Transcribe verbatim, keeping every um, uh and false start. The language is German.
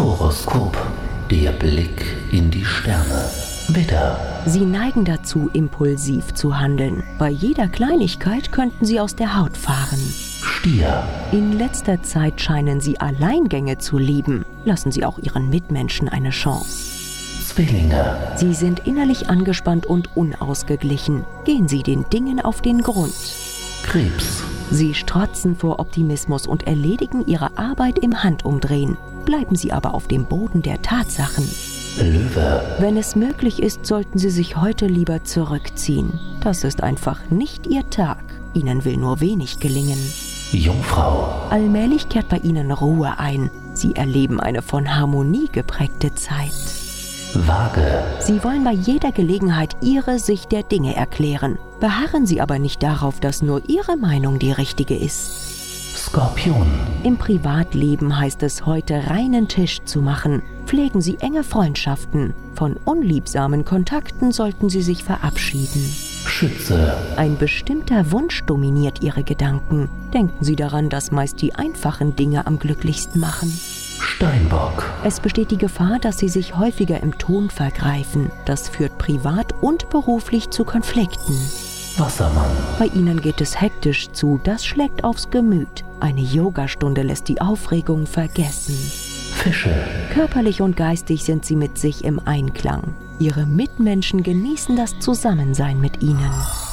Horoskop, der Blick in die Sterne. Widder. Sie neigen dazu, impulsiv zu handeln. Bei jeder Kleinigkeit könnten Sie aus der Haut fahren. Stier. In letzter Zeit scheinen Sie Alleingänge zu lieben. Lassen Sie auch Ihren Mitmenschen eine Chance. Zwillinge. Sie sind innerlich angespannt und unausgeglichen. Gehen Sie den Dingen auf den Grund. Krebs. Sie strotzen vor Optimismus und erledigen Ihre Arbeit im Handumdrehen. Bleiben Sie aber auf dem Boden der Tatsachen. Löwe. Wenn es möglich ist, sollten Sie sich heute lieber zurückziehen. Das ist einfach nicht Ihr Tag. Ihnen will nur wenig gelingen. Jungfrau. Allmählich kehrt bei Ihnen Ruhe ein. Sie erleben eine von Harmonie geprägte Zeit. Waage. Sie wollen bei jeder Gelegenheit Ihre Sicht der Dinge erklären. Beharren Sie aber nicht darauf, dass nur Ihre Meinung die richtige ist. Skorpion. Im Privatleben heißt es heute, reinen Tisch zu machen. Pflegen Sie enge Freundschaften. Von unliebsamen Kontakten sollten Sie sich verabschieden. Schütze. Ein bestimmter Wunsch dominiert Ihre Gedanken. Denken Sie daran, dass meist die einfachen Dinge am glücklichsten machen. Steinbock. Es besteht die Gefahr, dass Sie sich häufiger im Ton vergreifen. Das führt privat und beruflich zu Konflikten. Wassermann. Bei Ihnen geht es hektisch zu, das schlägt aufs Gemüt. Eine Yogastunde lässt die Aufregung vergessen. Fische. Körperlich und geistig sind Sie mit sich im Einklang. Ihre Mitmenschen genießen das Zusammensein mit Ihnen.